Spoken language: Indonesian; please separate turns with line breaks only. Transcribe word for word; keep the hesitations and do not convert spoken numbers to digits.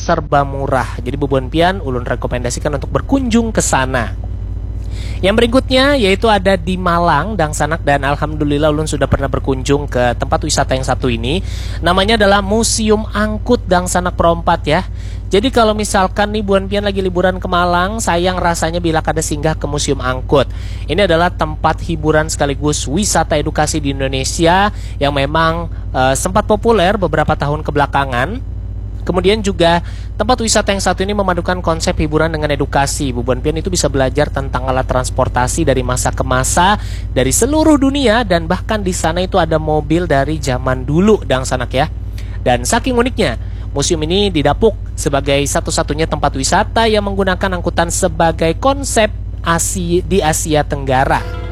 serba murah. Jadi Bu Pian ulun rekomendasikan untuk berkunjung ke sana. Yang berikutnya yaitu ada di Malang, Dang Sanak, dan alhamdulillah ulun sudah pernah berkunjung ke tempat wisata yang satu ini. Namanya adalah Museum Angkut Dang Sanak Perompat ya. Jadi kalau misalkan nih Buan Pian lagi liburan ke Malang, sayang rasanya bila kada singgah ke Museum Angkut. Ini adalah tempat hiburan sekaligus wisata edukasi di Indonesia yang memang uh, sempat populer beberapa tahun kebelakangan. Kemudian juga tempat wisata yang satu ini memadukan konsep hiburan dengan edukasi. Bu Pian itu bisa belajar tentang alat transportasi dari masa ke masa dari seluruh dunia, dan bahkan di sana itu ada mobil dari zaman dulu Dang Sanak ya. Dan saking uniknya, museum ini didapuk sebagai satu-satunya tempat wisata yang menggunakan angkutan sebagai konsep Asia di Asia Tenggara.